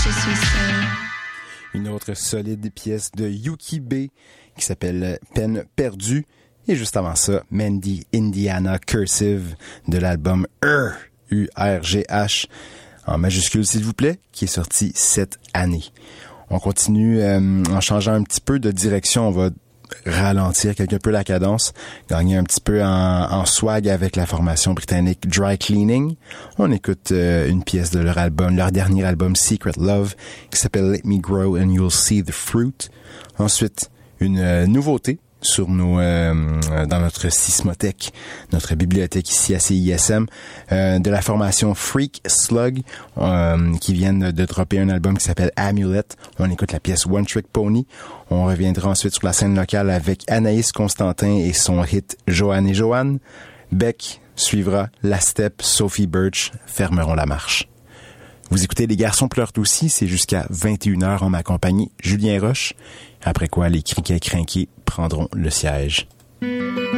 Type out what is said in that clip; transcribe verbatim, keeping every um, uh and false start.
je suis seule. Une autre solide pièce de Yuki B qui s'appelle Peine perdue. Et juste avant ça, Mandy Indiana Cursive de l'album U R, U R G H, en majuscule s'il vous plaît, qui est sorti cette année. On continue euh, en changeant un petit peu de direction. On va ralentir quelque peu la cadence, gagner un petit peu en, en swag avec la formation britannique Dry Cleaning. On écoute euh, une pièce de leur album, leur dernier album Secret Love, qui s'appelle Let Me Grow and You'll See the Fruit. Ensuite, une euh, nouveauté sur nos euh, dans notre Sismothèque, notre bibliothèque ici à C I S M, euh, de la formation Freak Slug, euh, qui viennent de dropper un album qui s'appelle Amulet. On écoute la pièce One Trick Pony. On reviendra ensuite sur la scène locale avec Anaïs Constantin et son hit Joanne et Joanne. Beck suivra, La Steppe, Sophie Birch fermeront la marche. Vous écoutez Les Garçons pleurent aussi, c'est jusqu'à vingt et une heures en ma compagnie, Julien Roche. Après quoi, les criquets crinqués prendront le siège.